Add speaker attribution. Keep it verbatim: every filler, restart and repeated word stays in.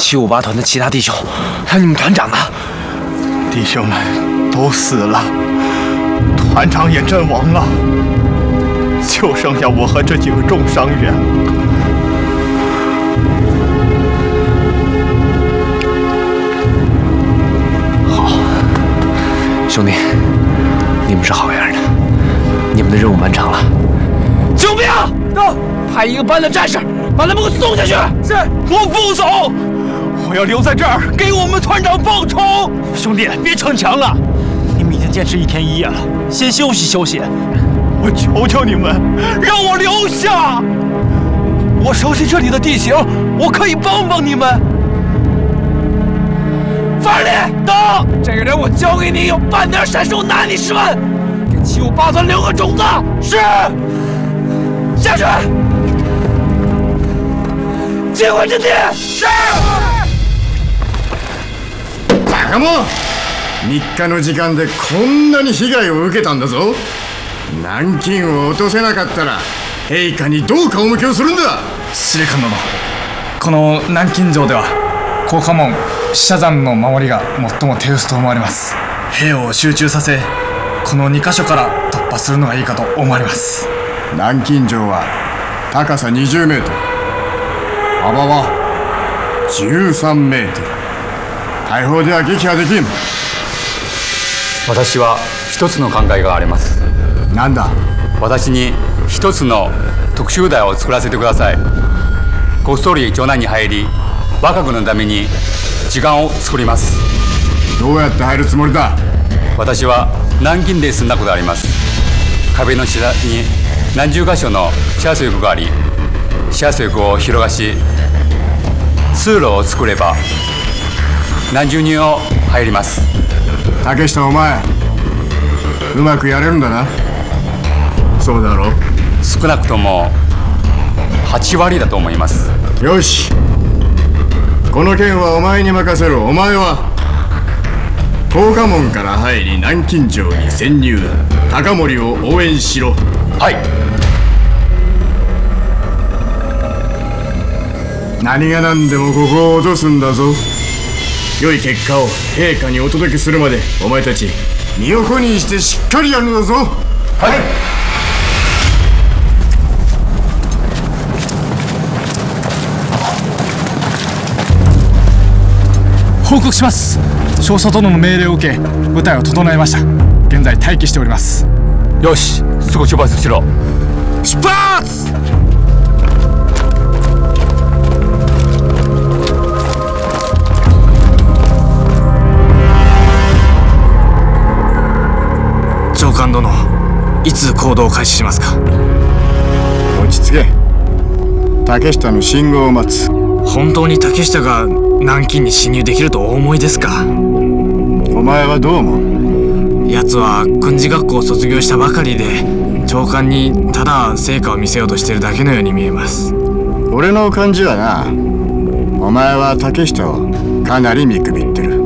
Speaker 1: 七五八团的其他弟兄，还有你们团长呢？
Speaker 2: 弟兄们都死了，团长也阵亡了，就剩下我和这几个重伤员。
Speaker 1: 好，兄弟，你们是好样的，你们的任务完成了。救兵！到，派一个班的战士把他们给我送下去。是，
Speaker 2: 我不走，我要留在这儿给我们团长报仇。
Speaker 3: 兄弟，别逞强了，你们已经坚持一天一夜了，先休息休息。
Speaker 2: 我求求你们，让我留下。我熟悉这里的地形，我可以帮帮你们。
Speaker 1: 范力，到，这个人我交给你，有半点闪失拿你十万，给七五八团留个种子。是。下去！击毁阵地！是。
Speaker 4: バカモン！みっかの時間でこんなに被害を受けたんだぞ。南京を落とせなかったら陛下にどう顔向けをするんだ。
Speaker 5: 司令官殿、この南京城では高架門死者山の守りが最も手薄と思われます。兵を集中させ、このにか所から突破するのがいいかと思われます。
Speaker 4: 南京城は高さにじゅうメートル、幅はじゅうさんメートル。大砲では撃破できん。
Speaker 6: 私は一つの考えがあります。
Speaker 4: なんだ？
Speaker 6: 私に一つの特殊部隊を作らせてください。こっそり城内に入り、我が軍のために時間を作ります。
Speaker 4: どうやって入るつもりだ？
Speaker 6: 私は南京で住んだことがあります。壁の下に何十箇所のシャー水があり、シャー水を広がし、通路を作れば何十人を入ります。
Speaker 4: 竹下、お前うまくやれるんだな。そうだろう。
Speaker 6: 少なくともはち割だと思います。
Speaker 4: よし、この件はお前に任せろ。お前は高架門から入り南京城に潜入、高森を応援しろ。
Speaker 6: はい。
Speaker 4: 何が何でもここを落とすんだぞ。良い結果を陛下にお届けするまでお前たち身を粉にしてしっかりやるのだぞ。
Speaker 6: はい。
Speaker 5: 報告します。少佐殿の命令を受け、部隊を整えました。現在待機しております。
Speaker 6: よし、すぐ出発しろ。
Speaker 1: 出発！
Speaker 5: 長官殿、いつ行動を開始しますか？
Speaker 4: 落ち着け。竹下の信号を待つ。
Speaker 5: 本当に竹下が南京に侵入できるとお思いですか？
Speaker 4: お前はどう思う？
Speaker 5: 奴は軍事学校を卒業したばかりで、長官にただ成果を見せようとしているだけのように見えます。
Speaker 4: 俺の感じはな、お前は竹下をかなり見くびってる。